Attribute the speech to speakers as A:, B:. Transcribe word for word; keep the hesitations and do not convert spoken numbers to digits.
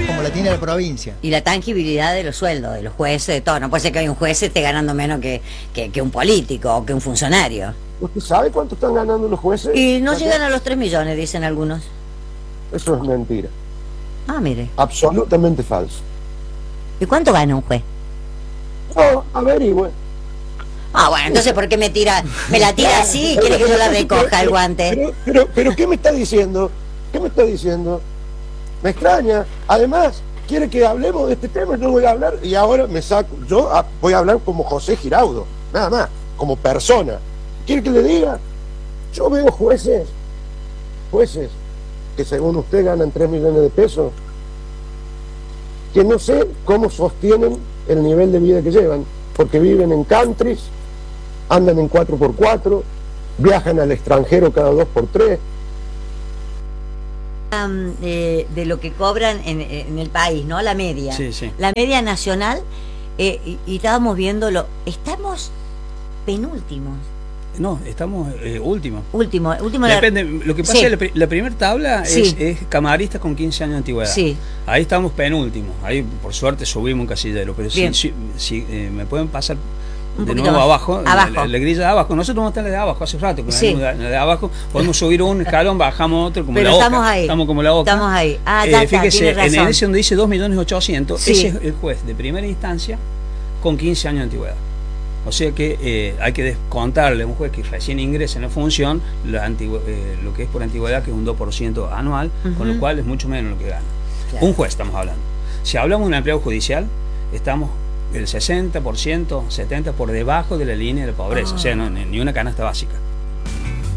A: como la tiene la provincia.
B: Y la tangibilidad de los sueldos, de los jueces, de todo. No puede ser que hay un juez esté ganando menos que, que, que un político o que un funcionario.
C: ¿Usted sabe cuánto están ganando los jueces?
B: Y no llegan a los tres millones, dicen algunos.
C: Eso es mentira.
B: Ah, mire.
C: Absolutamente falso.
B: ¿Y cuánto gana un juez?
C: No, averigüe.
B: Ah, bueno, entonces ¿por qué me tira, me la tira así y quiere que yo la recoja el guante?
C: Pero, pero, pero, ¿qué me está diciendo? ¿Qué me está diciendo? Me extraña. Además, quiere que hablemos de este tema, yo voy a hablar y ahora me saco. Yo voy a hablar como José Giraudo, nada más, como persona. ¿Quiere que le diga? Yo veo jueces, jueces, que según usted ganan tres millones de pesos, que no sé cómo sostienen el nivel de vida que llevan, porque viven en countries, andan en cuatro por cuatro, viajan al extranjero cada dos por tres.
B: Um, eh, de lo que cobran en, en el país, ¿no? La media.
D: Sí, sí.
B: La media nacional, eh, y, y estábamos viéndolo, estamos penúltimos.
D: No, estamos eh, últimos.
B: Último, último.
D: Depende, lo que pasa
B: sí.
D: es que la, la primera tabla es,
B: sí.
D: es camaristas con quince años de antigüedad.
B: Sí.
D: Ahí estamos penúltimos. Ahí, por suerte, subimos un casillero. Pero si, si, si eh, me pueden pasar
B: un
D: de nuevo
B: más.
D: abajo,
B: abajo.
D: La, la, la grilla de abajo. Nosotros vamos a estar en la de abajo hace rato. Con
B: sí.
D: la, la de abajo podemos subir un escalón, bajamos otro, como
B: pero
D: la boca.
B: Estamos ahí.
D: Estamos como la boca.
B: Estamos ahí. Ah,
D: eh,
B: ya,
D: fíjese,
B: ya,
D: en ese donde dice dos millones ochocientos,
B: sí.
D: ese es el juez de primera instancia con quince años de antigüedad. O sea que eh, hay que descontarle a un juez que recién ingresa en la función la eh, lo que es por antigüedad, que es un dos por ciento anual, uh-huh. con lo cual es mucho menos lo que gana. Claro. Un juez estamos hablando. Si hablamos de un empleado judicial, estamos el sesenta por ciento, setenta por ciento por debajo de la línea de la pobreza, oh. o sea, no, ni una canasta básica.